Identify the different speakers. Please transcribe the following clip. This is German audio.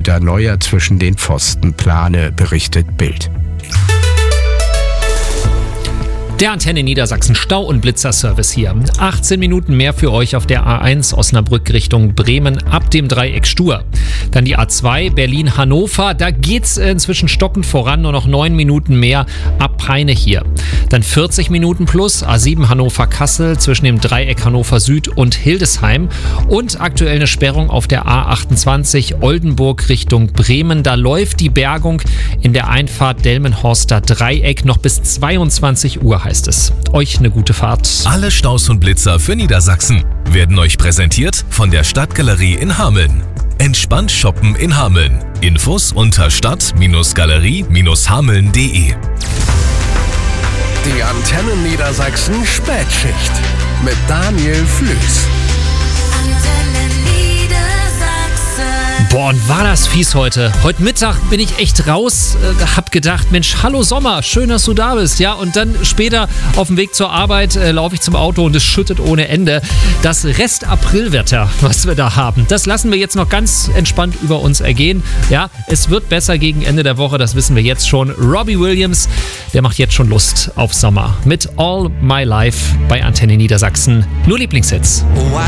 Speaker 1: Torhüter Neuer zwischen den Pfosten plane, berichtet Bild.
Speaker 2: Der Antenne Niedersachsen Stau- und Blitzerservice hier. 18 Minuten mehr für euch auf der A1 Osnabrück Richtung Bremen ab dem Dreieck Stur. Dann die A2 Berlin-Hannover. Da geht's inzwischen stockend voran, nur noch 9 Minuten mehr ab Peine hier. Dann 40 Minuten plus A7 Hannover-Kassel zwischen dem Dreieck Hannover Süd und Hildesheim. Und aktuell eine Sperrung auf der A28 Oldenburg Richtung Bremen. Da läuft die Bergung in der Einfahrt Delmenhorster Dreieck noch bis 22 Uhr. Heißt es. Euch eine gute Fahrt.
Speaker 3: Alle Staus und Blitzer für Niedersachsen werden euch präsentiert von der Stadtgalerie in Hameln. Entspannt shoppen in Hameln. Infos unter stadt-galerie-hameln.de.
Speaker 4: Die Antenne Niedersachsen Spätschicht mit Daniel Flüß.
Speaker 2: Boah, und war das fies heute. Heute Mittag bin ich echt raus, hab gedacht, Mensch, hallo Sommer, schön, dass du da bist. Ja, und dann später auf dem Weg zur Arbeit laufe ich zum Auto und es schüttet ohne Ende. Das Rest-April-Wetter, was wir da haben, das lassen wir jetzt noch ganz entspannt über uns ergehen. Ja, es wird besser gegen Ende der Woche, das wissen wir jetzt schon. Robbie Williams, der macht jetzt schon Lust auf Sommer. Mit All My Life bei Antenne Niedersachsen. Nur Lieblingshits.
Speaker 4: Why